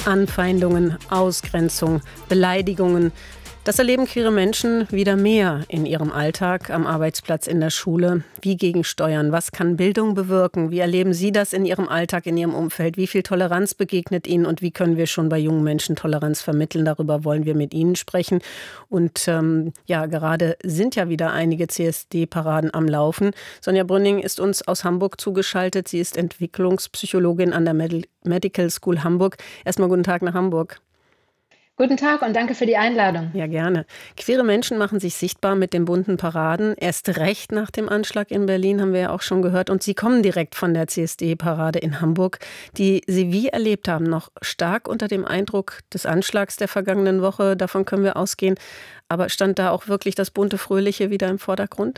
Anfeindungen, Ausgrenzung, Beleidigungen. Das erleben queere Menschen wieder mehr in ihrem Alltag, am Arbeitsplatz, in der Schule. Wie gegensteuern? Was kann Bildung bewirken? Wie erleben Sie das in Ihrem Alltag, in Ihrem Umfeld? Wie viel Toleranz begegnet Ihnen und wie können wir schon bei jungen Menschen Toleranz vermitteln? Darüber wollen wir mit Ihnen sprechen. Und gerade sind ja wieder einige CSD-Paraden am Laufen. Sonja Brünning ist uns aus Hamburg zugeschaltet. Sie ist Entwicklungspsychologin an der Medical School Hamburg. Erstmal guten Tag nach Hamburg. Guten Tag und danke für die Einladung. Ja, gerne. Queere Menschen machen sich sichtbar mit den bunten Paraden. Erst recht nach dem Anschlag in Berlin, haben wir ja auch schon gehört. Und Sie kommen direkt von der CSD-Parade in Hamburg, die Sie wie erlebt haben, noch stark unter dem Eindruck des Anschlags der vergangenen Woche. Davon können wir ausgehen. Aber stand da auch wirklich das bunte Fröhliche wieder im Vordergrund?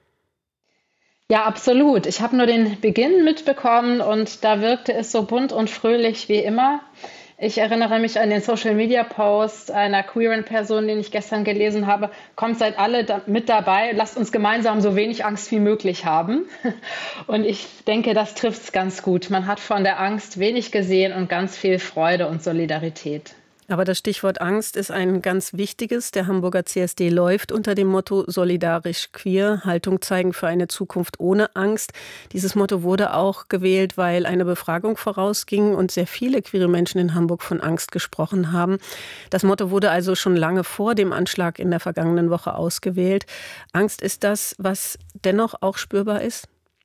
Ja, absolut. Ich habe nur den Beginn mitbekommen und da wirkte es so bunt und fröhlich wie immer. Ich erinnere mich an den Social-Media-Post einer queeren Person, den ich gestern gelesen habe. Kommt, seid alle mit dabei, lasst uns gemeinsam so wenig Angst wie möglich haben. Und ich denke, das trifft es ganz gut. Man hat von der Angst wenig gesehen und ganz viel Freude und Solidarität. Aber das Stichwort Angst ist ein ganz wichtiges. Der Hamburger CSD läuft unter dem Motto Solidarisch Queer, Haltung zeigen für eine Zukunft ohne Angst. Dieses Motto wurde auch gewählt, weil eine Befragung vorausging und sehr viele queere Menschen in Hamburg von Angst gesprochen haben. Das Motto wurde also schon lange vor dem Anschlag in der vergangenen Woche ausgewählt. Angst ist das, was dennoch auch spürbar ist?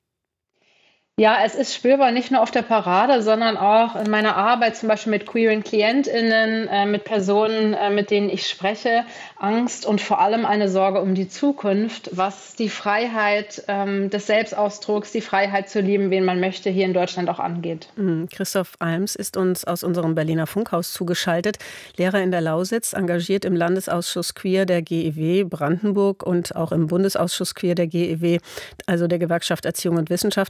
Ja, es ist spürbar, nicht nur auf der Parade, sondern auch in meiner Arbeit, zum Beispiel mit queeren KlientInnen, mit Personen, mit denen ich spreche. Angst und vor allem eine Sorge um die Zukunft, was die Freiheit des Selbstausdrucks, die Freiheit zu lieben, wen man möchte, hier in Deutschland auch angeht. Christoph Alms ist uns aus unserem Berliner Funkhaus zugeschaltet. Lehrer in der Lausitz, engagiert im Landesausschuss Queer der GEW Brandenburg und auch im Bundesausschuss Queer der GEW, also der Gewerkschaft Erziehung und Wissenschaft.